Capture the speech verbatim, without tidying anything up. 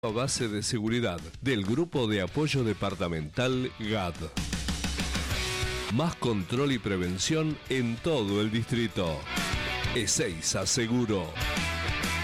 Base de seguridad del Grupo de Apoyo Departamental G A D. Más control y prevención en todo el distrito. Ezeiza Seguro.